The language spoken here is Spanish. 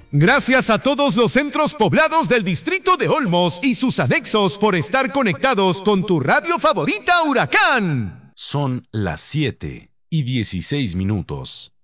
Gracias a todos los centros poblados del distrito de Olmos y sus anexos por estar conectados con tu radio favorita Huracán. Son las 7:16.